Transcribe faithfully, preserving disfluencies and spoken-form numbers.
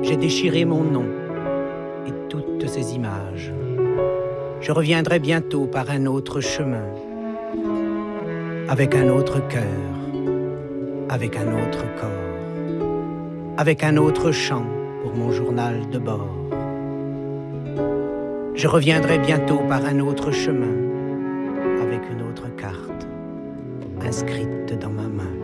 j'ai déchiré mon nom et toutes ces images. Je reviendrai bientôt par un autre chemin, avec un autre cœur, avec un autre corps, avec un autre chant pour mon journal de bord. Je reviendrai bientôt par un autre chemin, avec une autre carte inscrite dans ma main.